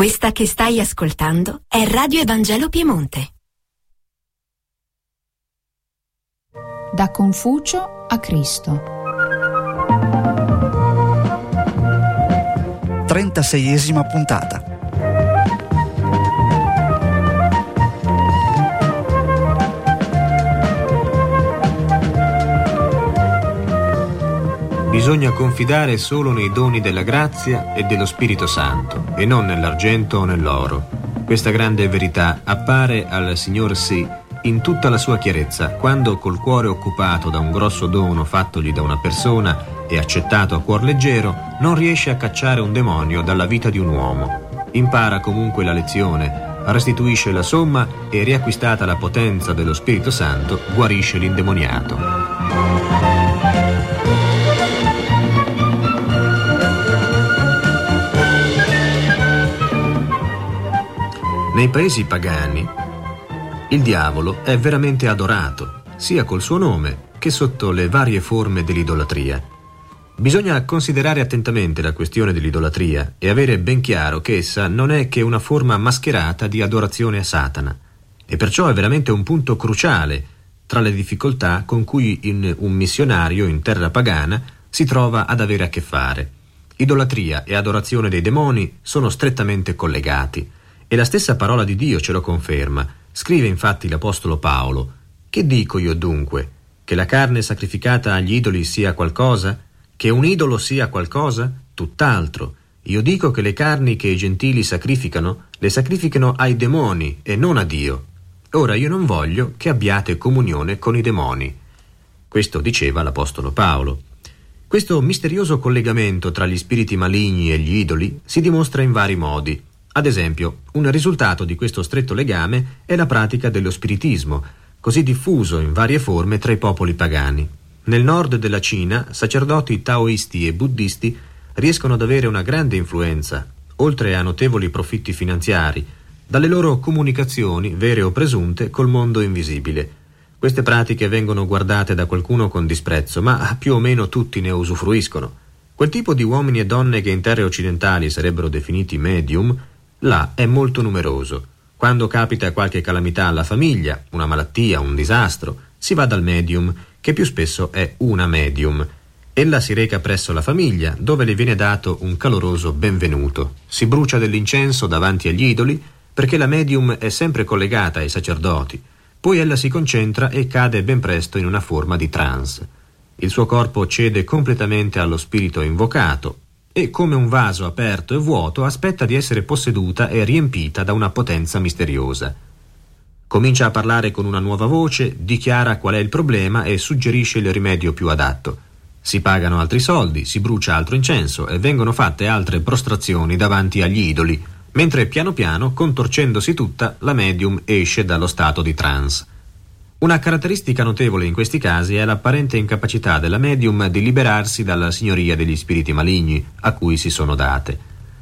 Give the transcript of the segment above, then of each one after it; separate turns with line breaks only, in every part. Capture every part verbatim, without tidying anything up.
Questa che stai ascoltando è Radio Evangelo Piemonte.
Da Confucio a Cristo.
trentaseiesima puntata.
Bisogna confidare solo nei doni della grazia e dello Spirito Santo e non nell'argento o nell'oro. Questa grande verità appare al signor sì in tutta la sua chiarezza quando, col cuore occupato da un grosso dono fattogli da una persona e accettato a cuor leggero, non riesce a cacciare un demonio dalla vita di un uomo. Impara comunque la lezione, restituisce la somma e, riacquistata la potenza dello Spirito Santo, guarisce l'indemoniato. Nei paesi pagani il diavolo è veramente adorato, sia col suo nome che sotto le varie forme dell'idolatria. Bisogna considerare attentamente la questione dell'idolatria e avere ben chiaro che essa non è che una forma mascherata di adorazione a Satana, e perciò è veramente un punto cruciale tra le difficoltà con cui in un missionario in terra pagana si trova ad avere a che fare. Idolatria e adorazione dei demoni sono strettamente collegati, e la stessa parola di Dio ce lo conferma. Scrive infatti l'Apostolo Paolo: «Che dico io dunque? Che la carne sacrificata agli idoli sia qualcosa? Che un idolo sia qualcosa? Tutt'altro. Io dico che le carni che i gentili sacrificano, le sacrificano ai demoni e non a Dio. Ora io non voglio che abbiate comunione con i demoni». Questo diceva l'Apostolo Paolo. Questo misterioso collegamento tra gli spiriti maligni e gli idoli si dimostra in vari modi. Ad esempio, un risultato di questo stretto legame è la pratica dello spiritismo, così diffuso in varie forme tra i popoli pagani. Nel nord della Cina, sacerdoti taoisti e buddisti riescono ad avere una grande influenza, oltre a notevoli profitti finanziari, dalle loro comunicazioni, vere o presunte, col mondo invisibile. Queste pratiche vengono guardate da qualcuno con disprezzo, ma più o meno tutti ne usufruiscono. Quel tipo di uomini e donne che in terre occidentali sarebbero definiti medium, là è molto numeroso. Quando capita qualche calamità alla famiglia, una malattia, un disastro, si va dal medium, che più spesso è una medium. Ella si reca presso la famiglia, dove le viene dato un caloroso benvenuto. Si brucia dell'incenso davanti agli idoli, perché la medium è sempre collegata ai sacerdoti. Poi ella si concentra e cade ben presto in una forma di trance. Il suo corpo cede completamente allo spirito invocato, e come un vaso aperto e vuoto aspetta di essere posseduta e riempita da una potenza misteriosa. Comincia a parlare con una nuova voce, dichiara qual è il problema e suggerisce il rimedio più adatto. Si pagano altri soldi, si brucia altro incenso e vengono fatte altre prostrazioni davanti agli idoli, mentre piano piano, contorcendosi tutta, la medium esce dallo stato di trance. Una caratteristica notevole in questi casi è l'apparente incapacità della medium di liberarsi dalla signoria degli spiriti maligni a cui si sono date.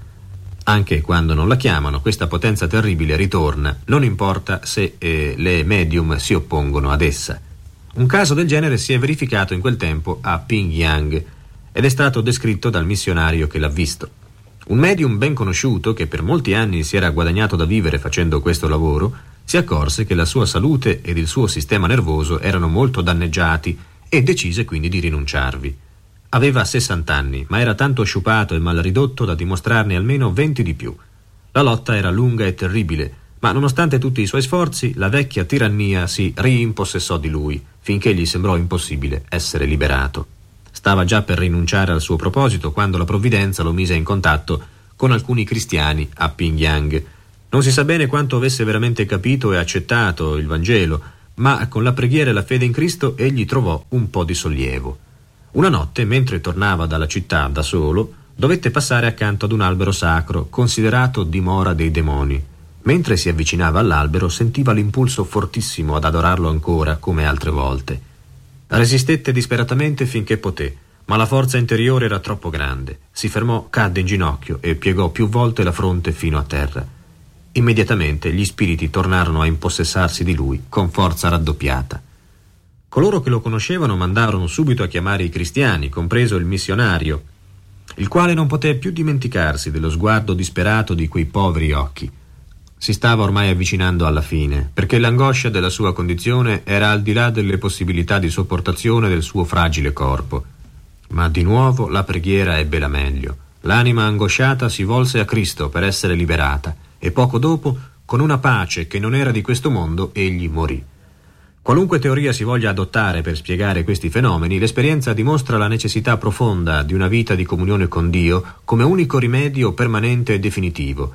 Anche quando non la chiamano, questa potenza terribile ritorna, non importa se eh, le medium si oppongono ad essa. Un caso del genere si è verificato in quel tempo a Pyongyang ed è stato descritto dal missionario che l'ha visto. Un medium ben conosciuto, che per molti anni si era guadagnato da vivere facendo questo lavoro, si accorse che la sua salute ed il suo sistema nervoso erano molto danneggiati e decise quindi di rinunciarvi. Aveva sessanta anni, ma era tanto sciupato e mal ridotto da dimostrarne almeno venti di più. La lotta era lunga e terribile, ma nonostante tutti i suoi sforzi, la vecchia tirannia si riimpossessò di lui, finché gli sembrò impossibile essere liberato. Stava già per rinunciare al suo proposito quando la provvidenza lo mise in contatto con alcuni cristiani a Pyongyang. Non si sa bene quanto avesse veramente capito e accettato il Vangelo, ma con la preghiera e la fede in Cristo egli trovò un po' di sollievo. Una notte, mentre tornava dalla città da solo, dovette passare accanto ad un albero sacro, considerato dimora dei demoni. Mentre si avvicinava all'albero, sentiva l'impulso fortissimo ad adorarlo ancora, come altre volte. Resistette disperatamente finché poté, ma la forza interiore era troppo grande. Si fermò, cadde in ginocchio e piegò più volte la fronte fino a terra. Immediatamente gli spiriti tornarono a impossessarsi di lui con forza raddoppiata. Coloro che lo conoscevano mandarono subito a chiamare i cristiani, compreso il missionario. il quale non poté più dimenticarsi dello sguardo disperato di quei poveri occhi. Si stava ormai avvicinando alla fine, perché l'angoscia della sua condizione era al di là delle possibilità di sopportazione del suo fragile corpo. Ma di nuovo la preghiera ebbe la meglio. L'anima angosciata si volse a Cristo per essere liberata, e poco dopo, con una pace che non era di questo mondo, egli morì. Qualunque teoria si voglia adottare per spiegare questi fenomeni, l'esperienza dimostra la necessità profonda di una vita di comunione con Dio come unico rimedio permanente e definitivo.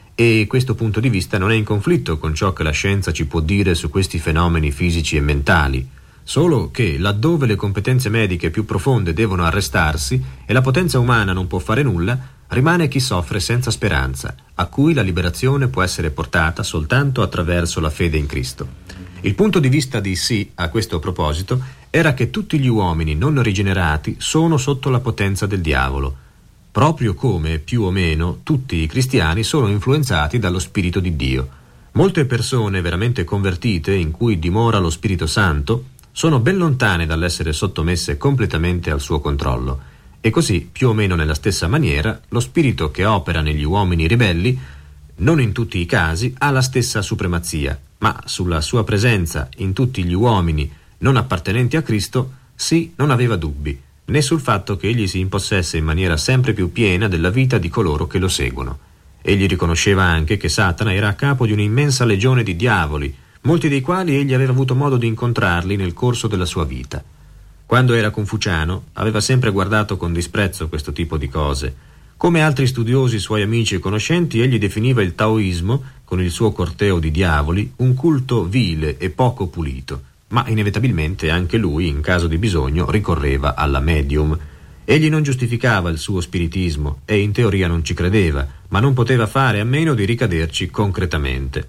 E questo punto di vista non è in conflitto con ciò che la scienza ci può dire su questi fenomeni fisici e mentali, solo che laddove le competenze mediche più profonde devono arrestarsi e la potenza umana non può fare nulla, rimane chi soffre senza speranza, a cui la liberazione può essere portata soltanto attraverso la fede in Cristo. Il punto di vista di Si a questo proposito era che tutti gli uomini non rigenerati sono sotto la potenza del diavolo, proprio come, più o meno, tutti i cristiani sono influenzati dallo Spirito di Dio. Molte persone veramente convertite, in cui dimora lo Spirito Santo, sono ben lontane dall'essere sottomesse completamente al suo controllo. E così, più o meno nella stessa maniera, lo spirito che opera negli uomini ribelli, non in tutti i casi, ha la stessa supremazia, ma sulla sua presenza in tutti gli uomini non appartenenti a Cristo, Si non aveva dubbi, né sul fatto che egli si impossesse in maniera sempre più piena della vita di coloro che lo seguono. Egli riconosceva anche che Satana era a capo di un'immensa legione di diavoli, molti dei quali egli aveva avuto modo di incontrarli nel corso della sua vita. Quando era confuciano, aveva sempre guardato con disprezzo questo tipo di cose. Come altri studiosi suoi amici e conoscenti, egli definiva il taoismo, con il suo corteo di diavoli, un culto vile e poco pulito. Ma inevitabilmente anche lui, in caso di bisogno, ricorreva alla medium. Egli non giustificava il suo spiritismo e in teoria non ci credeva, ma non poteva fare a meno di ricaderci concretamente.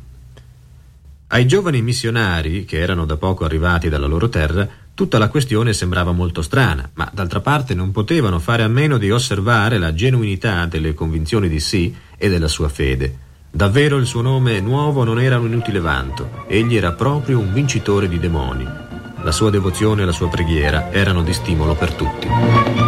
Ai giovani missionari, che erano da poco arrivati dalla loro terra, tutta la questione sembrava molto strana, ma d'altra parte non potevano fare a meno di osservare la genuinità delle convinzioni di Si e della sua fede. Davvero il suo nome nuovo non era un inutile vanto, egli era proprio un vincitore di demoni. La sua devozione e la sua preghiera erano di stimolo per tutti.